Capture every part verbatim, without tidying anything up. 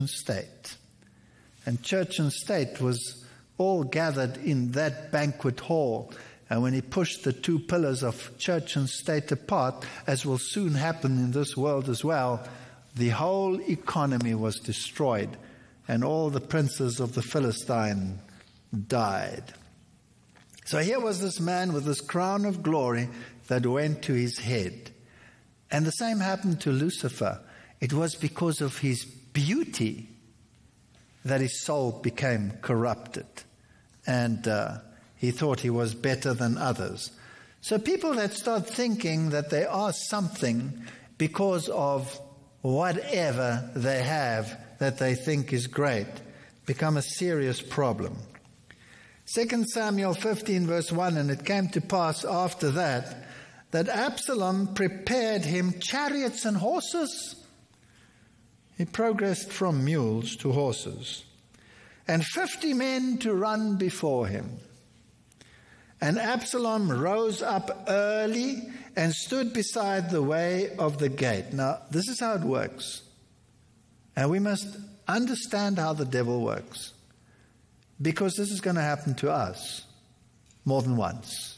state. And church and state was all gathered in that banquet hall. And when he pushed the two pillars of church and state apart, as will soon happen in this world as well, the whole economy was destroyed, and all the princes of the Philistine died. So here was this man with this crown of glory that went to his head. And the same happened to Lucifer. It was because of his beauty that his soul became corrupted. And uh, he thought he was better than others. So people that start thinking that they are something because of whatever they have that they think is great become a serious problem. Second Samuel fifteen verse one, and it came to pass after that, that Absalom prepared him chariots and horses. He progressed from mules to horses, and fifty men to run before him. And Absalom rose up early and stood beside the way of the gate. Now, this is how it works. And we must understand how the devil works, because this is going to happen to us more than once.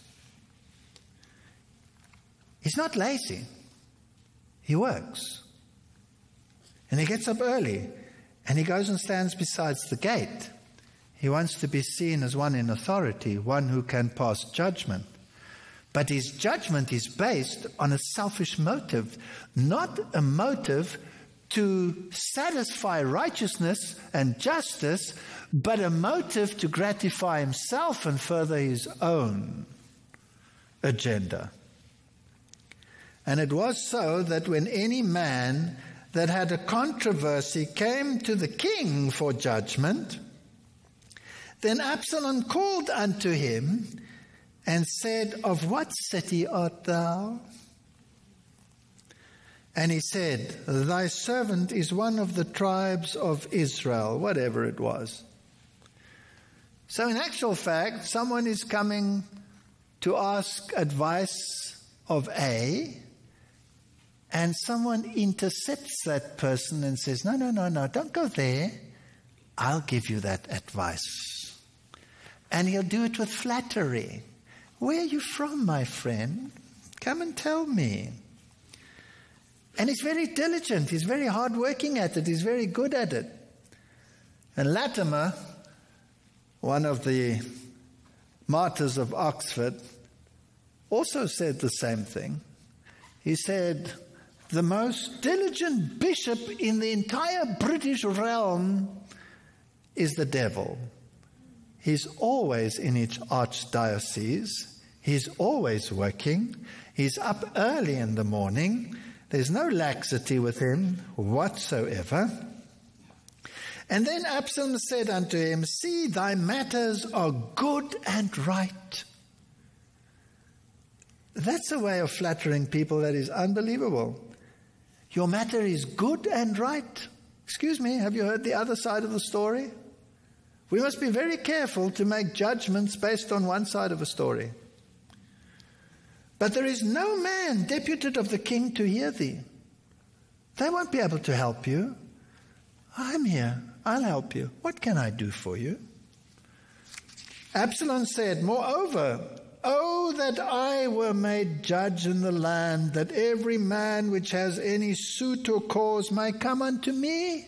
He's not lazy. He works. And he gets up early, and he goes and stands beside the gate. He wants to be seen as one in authority, one who can pass judgment. But his judgment is based on a selfish motive, not a motive to satisfy righteousness and justice, but a motive to gratify himself and further his own agenda. And it was so that when any man that had a controversy came to the king for judgment, then Absalom called unto him and said, Of what city art thou? And he said, Thy servant is one of the tribes of Israel, whatever it was. So in actual fact, someone is coming to ask advice of A, and someone intercepts that person and says, No, no, no, no, don't go there. I'll give you that advice. And he'll do it with flattery. Where are you from, my friend? Come and tell me. And he's very diligent. He's very hard working at it. He's very good at it. And Latimer, one of the martyrs of Oxford, also said the same thing. He said, the most diligent bishop in the entire British realm is the devil. He's always in each archdiocese. He's always working. He's up early in the morning. There's no laxity with him whatsoever. And then Absalom said unto him, See, thy matters are good and right. That's a way of flattering people that is unbelievable. Your matter is good and right. Excuse me, have you heard the other side of the story? We must be very careful to make judgments based on one side of a story. But there is no man deputed of the king to hear thee. They won't be able to help you. I'm here. I'll help you. What can I do for you? Absalom said, Moreover, oh, that I were made judge in the land, that every man which has any suit or cause might come unto me,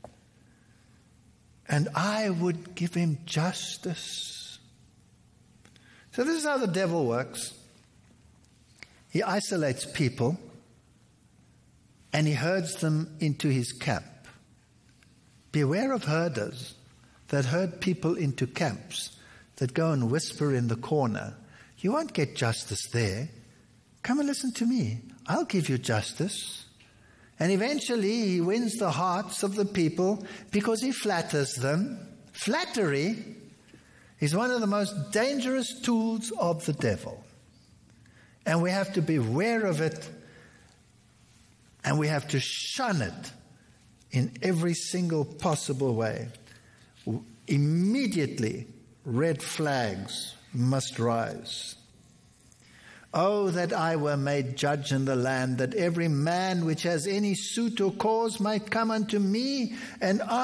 and I would give him justice. So this is how the devil works. He isolates people, and he herds them into his camp. Beware of herders that herd people into camps, that go and whisper in the corner. You won't get justice there. Come and listen to me. I'll give you justice. And eventually he wins the hearts of the people because he flatters them. Flattery is one of the most dangerous tools of the devil. And we have to beware of it, and we have to shun it in every single possible way. Immediately, red flags must rise. Oh, that I were made judge in the land, that every man which has any suit or cause might come unto me, and I